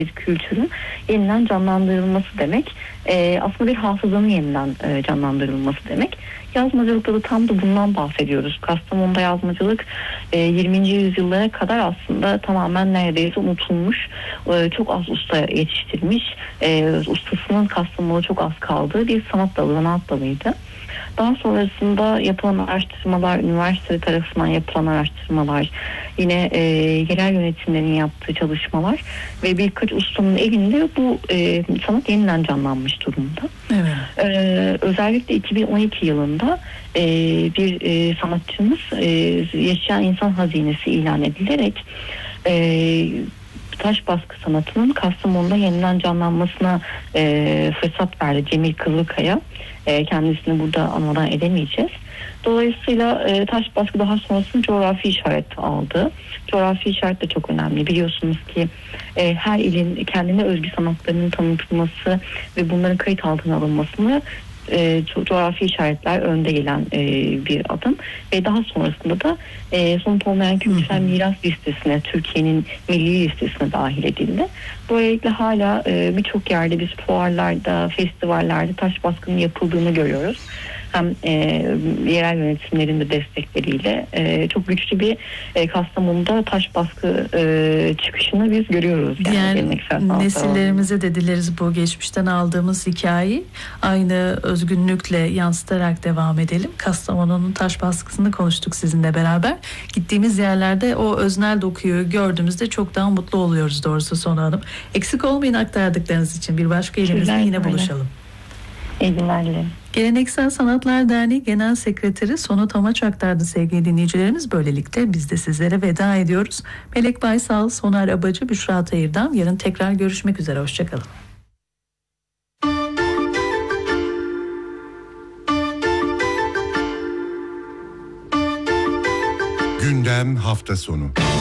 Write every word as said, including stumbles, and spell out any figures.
kültürün yeniden canlandırılması demek. E, aslında bir hafızanın yeniden e, canlandırılması demek. Yazmacılıkta da tam da bundan bahsediyoruz. Kastamonu'da yazmacılık e, yirminci yüzyıllara kadar aslında tamamen neredeyse unutulmuş. E, çok az usta yetiştirmiş. E, ustasının Kastamonu çok az kaldığı bir sanat dalı, sanat dalıydı. Daha sonrasında yapılan araştırmalar, üniversite tarafından yapılan araştırmalar, yine e, yerel yönetimlerin yaptığı çalışmalar ve birkaç ustanın elinde bu e, sanat yeniden canlanmış durumda. Evet. E, özellikle iki bin on iki yılında e, bir e, sanatçımız e, yaşayan insan hazinesi ilan edilerek e, taş baskı sanatının Kastamonu'da yeniden canlanmasına e, fırsat verdi Cemil Kızılkaya. E, kendisini burada anmadan edemeyeceğiz. Dolayısıyla e, taş baskı daha sonrasında coğrafi işaret aldı. Coğrafi işaret de çok önemli. Biliyorsunuz ki e, her ilin kendine özgü sanatlarının tanıtılması ve bunların kayıt altına alınmasını E, coğrafi işaretler önde gelen e, bir adım ve daha sonrasında da e, somut olmayan kültürel miras listesine, Türkiye'nin milli listesine dahil edildi. Böylelikle hala e, birçok yerde biz fuarlarda, festivallerde taş baskının yapıldığını görüyoruz. Hem e, yerel yönetimlerin de destekleriyle e, çok güçlü bir e, Kastamonu'da taş baskı e, çıkışını biz görüyoruz. Yani diğer nesillerimize de dileriz bu geçmişten aldığımız hikayeyi aynı özgünlükle yansıtarak devam edelim. Kastamonu'nun taş baskısını konuştuk sizinle beraber. Gittiğimiz yerlerde o öznel dokuyu gördüğümüzde çok daha mutlu oluyoruz doğrusu Sonu Hanım. Eksik olmayın aktardıklarınız için. Bir başka ilimizde yine öyle buluşalım. İyi günler dilerim. Geleneksel Sanatlar Derneği Genel Sekreteri Sonu Tamaç aktardı sevgili dinleyicilerimiz. Böylelikle biz de sizlere veda ediyoruz. Melek Baysal, Soner Abacı, Büşra Tayır'dan yarın tekrar görüşmek üzere. Hoşçakalın. Gündem hafta sonu.